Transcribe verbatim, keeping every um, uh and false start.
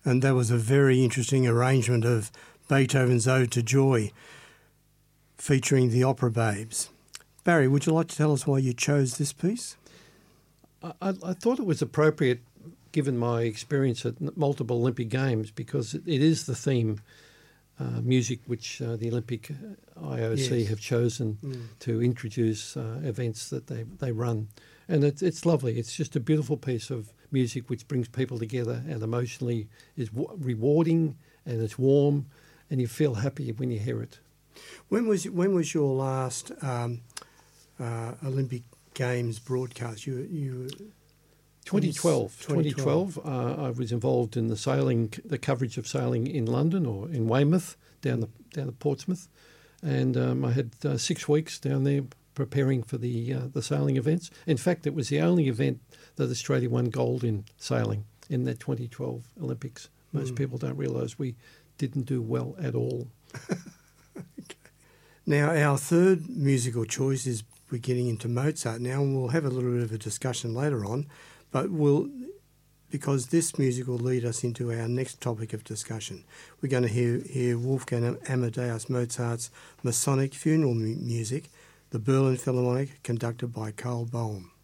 And that was a very interesting arrangement of Beethoven's Ode to Joy, featuring the Opera Babes. Barry, would you like to tell us why you chose this piece? I, I thought it was appropriate, given my experience at multiple Olympic Games, because it, it is the theme uh, music which uh, the Olympic I O C yes. have chosen mm. to introduce uh, events that they, they run. And it, it's lovely. It's just a beautiful piece of music which brings people together and emotionally is w- rewarding, and it's warm, and you feel happy when you hear it. When was when was your last um, uh, Olympic Games broadcast? You you twenty twelve. twenty twelve. Uh, I was involved in the sailing, the coverage of sailing in London or in Weymouth, down the down at Portsmouth, and um, I had uh, six weeks down there preparing for the uh, the sailing events. In fact, it was the only event that Australia won gold in sailing in that twenty twelve Olympics. Most mm. people don't realise we didn't do well at all. Okay. Now, our third musical choice is we're getting into Mozart now, and we'll have a little bit of a discussion later on, but we'll, because this music will lead us into our next topic of discussion. We're going to hear, hear Wolfgang Amadeus Mozart's Masonic funeral mu- music, the Berlin Philharmonic, conducted by Carl Boehm.